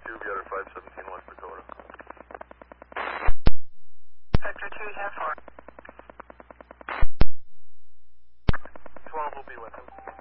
Viator 517 West Dakota. Sector 2, you have 4. 12 will be with him.